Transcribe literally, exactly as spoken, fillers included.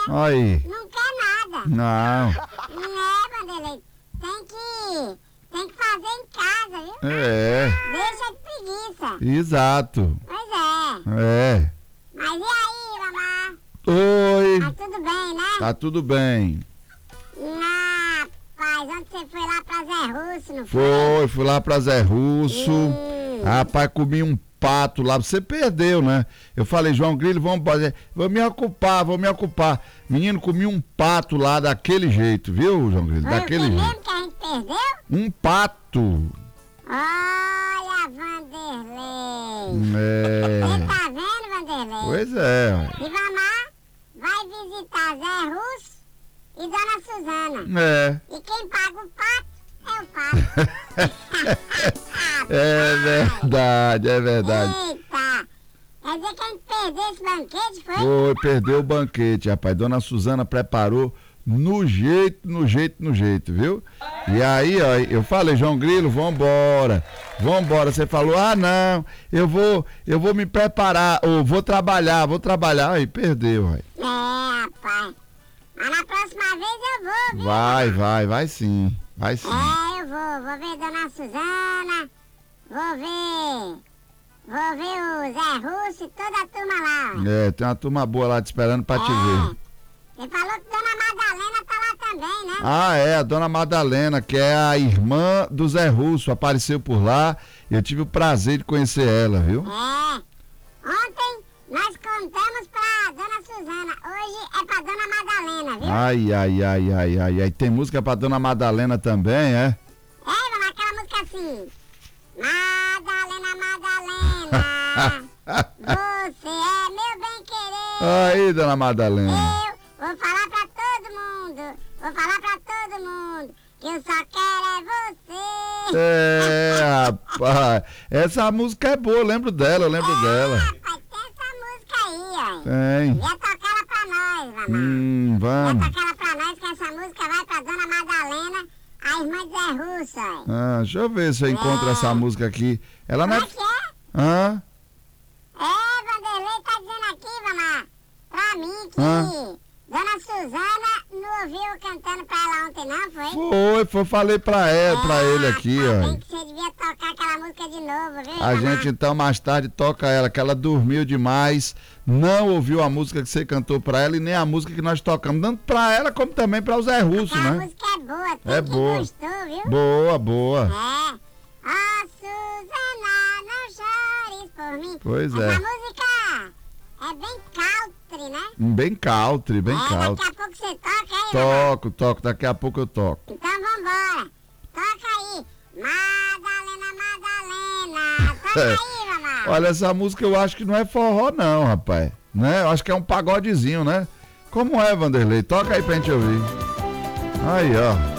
Aí. Não quer nada. Não. Não é, Vanderlei. Tem que, tem que fazer em casa, viu? É. Deixa de preguiça. Exato. Pois é. É. Mas e aí, mamá? Oi. Tá tudo bem, né? Tá tudo bem. Ah, rapaz, ontem você foi lá pra Zé Russo, não foi? Foi, fui lá pra Zé Russo. Hum. Rapaz, comi um pato lá. Você perdeu, né? Eu falei, João Grilo, vamos fazer. Vou me ocupar, vou me ocupar. Menino, comi um pato lá daquele jeito, viu, João Grilo? Foi Daquele o que jeito. mesmo que a gente perdeu? Um pato. Olha, Vanderlei. É. Você tá vendo, Vanderlei? Pois é. E mamá vai visitar Zé Russo e Dona Suzana. É. E quem paga o pato é o pato. É verdade, é verdade. Eita! Quer dizer que a gente perdeu esse banquete, foi? Foi, perdeu o banquete, rapaz. Dona Suzana preparou no jeito, no jeito, no jeito, viu? E aí, ó, eu falei, João Grilo, vambora, vambora. Você falou, ah, não, eu vou, eu vou me preparar, ou vou trabalhar, vou trabalhar. Aí, perdeu, vai. É, rapaz. Mas na próxima vez eu vou, viu? Vai, vai, vai sim, vai sim. É, eu vou. Vou ver Dona Suzana, vou ver... Vou ver o Zé Russo e toda a turma lá, ó. É, tem uma turma boa lá te esperando pra te ver. Você falou que Dona Madalena tá lá também, né? Ah, é, a Dona Madalena, que é a irmã do Zé Russo, apareceu por lá e eu tive o prazer de conhecer ela, viu? É. Ontem nós contamos pra Dona Suzana, hoje é pra Dona Madalena, viu? Ai, ai, ai, ai, ai, ai. Tem música pra Dona Madalena também, é? É, vamos aquela música assim. Madalena, Madalena, você é meu bem-querer. Aí, Dona Madalena. Eu vou falar pra todo mundo, vou falar pra todo mundo, que eu só quero é você. É, rapaz. Essa música é boa, eu lembro dela, eu lembro É, dela. rapaz, tem essa música aí, ó. Tem. Ia tocar ela pra nós, mamãe. Hum, Ia vamos. tocar ela pra nós, que essa música vai pra Dona Madalena, a irmã de Zé Russo, ó. Ah, deixa eu ver se eu encontro É. essa música aqui. Ela não Como é... é que é? Hã? É, Vanderlei tá dizendo aqui, mamãe, pra mim que Hã? Dona Suzana não ouviu eu cantando pra ela ontem, não, foi? Foi, foi, falei pra ela, pra ele aqui, tá ó. bem que você devia tocar aquela música de novo, viu? A mamãe? gente então mais tarde toca ela, que ela dormiu demais, não ouviu a música que você cantou pra ela e nem a música que nós tocamos, tanto pra ela como também pra o Zé Russo, Aquela né? música é boa, tem É quem boa. gostou, viu? Boa, boa. É. Ó, Suzana, não chores por mim. Pois Essa é. música é bem country, né? Bem country, bem é, country. daqui a pouco você toca aí, mamãe. Toco, toco, daqui a pouco eu toco. Então vambora. Toca aí. Madalena, Madalena. Toca É. aí, mamãe. Olha, essa música eu acho que não é forró não, rapaz. Né? Eu acho que é um pagodezinho, né? Como é, Vanderlei? Toca aí pra gente ouvir. Aí, ó.